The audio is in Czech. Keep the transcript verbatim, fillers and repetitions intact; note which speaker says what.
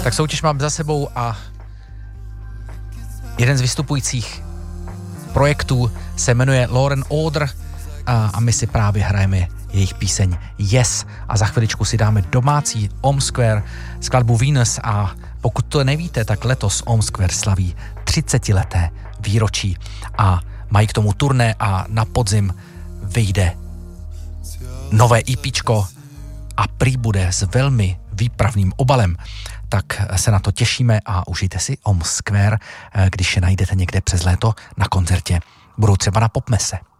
Speaker 1: Tak soutěž mám za sebou a jeden z vystupujících projektů se jmenuje Lauren Order a, a my si právě hrajeme jejich píseň Yes a za chviličku si dáme domácí Ohmsquare skladbu Venus a pokud to nevíte, tak letos Ohmsquare slaví třicetileté výročí a mají k tomu turné a na podzim vyjde nové EPčko a prý bude s velmi výpravným obalem. Tak se na to těšíme a užijte si Ohmsquare, když je najdete někde přes léto na koncertě. Budou třeba na Popmese.